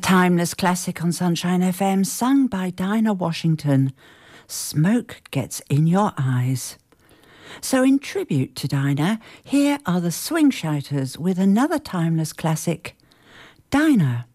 timeless classic on Sunshine FM, sung by Dinah Washington. Smoke Gets in Your Eyes. So in tribute to Dinah, here are the Swing Shouters with another timeless classic, Dinah.